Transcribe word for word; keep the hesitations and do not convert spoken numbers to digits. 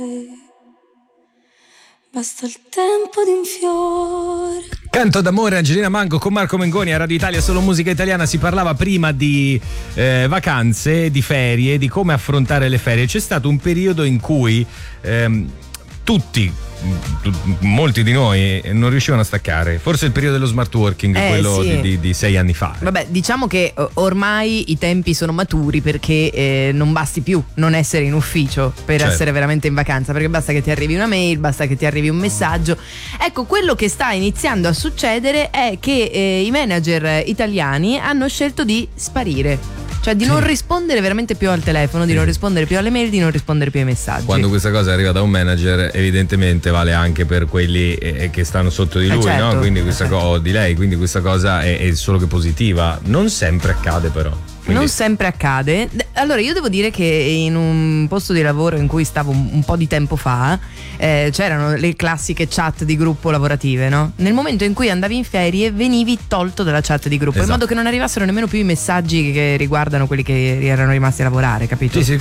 Basta il tempo di un fiore. Canto d'amore, Angelina Mango con Marco Mengoni a Radio Italia, solo musica italiana. Si parlava prima di eh, vacanze, di ferie, di come affrontare le ferie. C'è stato un periodo in cui ehm, tutti, molti di noi non riuscivano a staccare. Forse il periodo dello smart working, eh, quello sì. di, di, di sei anni fa. Vabbè, diciamo che ormai i tempi sono maturi, perché eh, non basti più non essere in ufficio per certo. essere veramente in vacanza, perché basta che ti arrivi una mail, basta che ti arrivi un messaggio. Ecco, quello che sta iniziando a succedere è che eh, i manager italiani hanno scelto di sparire. Cioè di non rispondere veramente più al telefono, di non rispondere più alle mail, di non rispondere più ai messaggi. Quando questa cosa arriva da un manager, evidentemente vale anche per quelli eh, che stanno sotto di lui, eh certo. no? Quindi questa cosa, o di lei, quindi questa cosa è, è solo che positiva. Non sempre accade però. Quindi... Non sempre accade. Allora io devo dire che in un posto di lavoro in cui stavo un, un po' di tempo fa eh, c'erano le classiche chat di gruppo lavorative, no? Nel momento in cui andavi in ferie venivi tolto dalla chat di gruppo, esatto. in modo che non arrivassero nemmeno più i messaggi che riguardano quelli che erano rimasti a lavorare, capito? Sì, sì.